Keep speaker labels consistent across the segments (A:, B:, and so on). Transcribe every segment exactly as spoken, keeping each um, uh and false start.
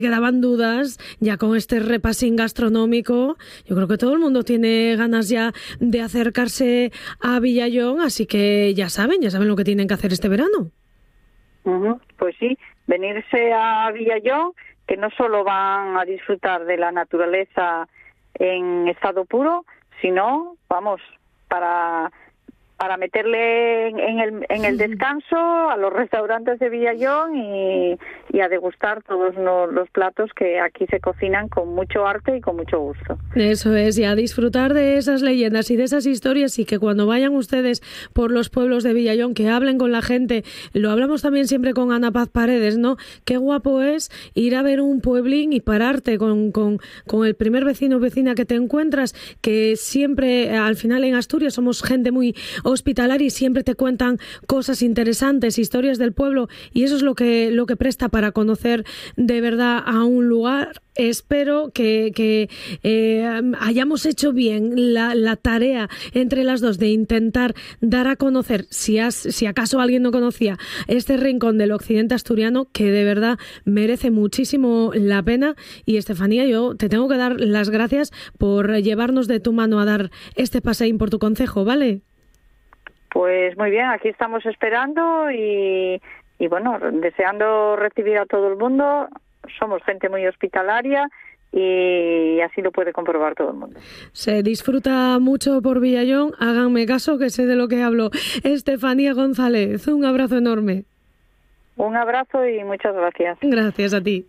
A: Quedaban dudas, ya con este repasín gastronómico, yo creo que todo el mundo tiene ganas ya de acercarse a Villayón, así que ya saben, ya saben lo que tienen que hacer este verano.
B: Uh-huh. Pues sí, venirse a Villayón, que no solo van a disfrutar de la naturaleza en estado puro, sino, vamos, para... para meterle en, en, el, en el descanso a los restaurantes de Villayón y, y a degustar todos los, los platos que aquí se cocinan con mucho arte y con mucho gusto.
A: Eso es, y a disfrutar de esas leyendas y de esas historias, y que cuando vayan ustedes por los pueblos de Villayón, que hablen con la gente. Lo hablamos también siempre con Ana Paz Paredes, ¿no? Qué guapo es ir a ver un pueblín y pararte con, con, con el primer vecino o vecina que te encuentras, que siempre, al final en Asturias somos gente muy hospitalaria y siempre te cuentan cosas interesantes, historias del pueblo, y eso es lo que lo que presta para conocer de verdad a un lugar. Espero que, que eh, hayamos hecho bien la, la tarea entre las dos de intentar dar a conocer, si, has, si acaso alguien no conocía, este rincón del occidente asturiano, que de verdad merece muchísimo la pena. Y Estefanía, yo te tengo que dar las gracias por llevarnos de tu mano a dar este paseín por tu concejo, ¿vale?
B: Pues muy bien, aquí estamos esperando y, y bueno, deseando recibir a todo el mundo. Somos gente muy hospitalaria y así lo puede comprobar todo el mundo.
A: Se disfruta mucho por Villayón, háganme caso que sé de lo que hablo. Estefanía González, un abrazo enorme.
B: Un abrazo y muchas gracias.
A: Gracias a ti.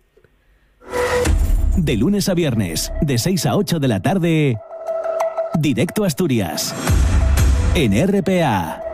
C: De lunes a viernes, de seis a ocho de la tarde, Directo Asturias, en R P A.